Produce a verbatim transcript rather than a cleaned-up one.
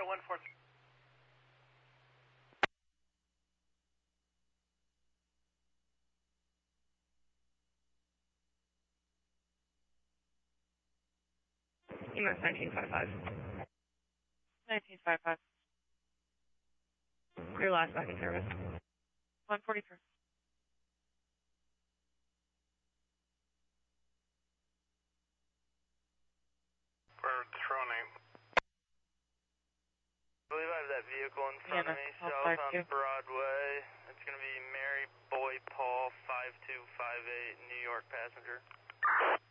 one four. E M A S nineteen fifty-five. nineteen fifty-five. Your last back in service. one forty-three. For throne name. I believe I have that vehicle in front Yeah, of me, I'll south start on you. Broadway. It's going to be Mary Boy Paul five two five eight, New York passenger.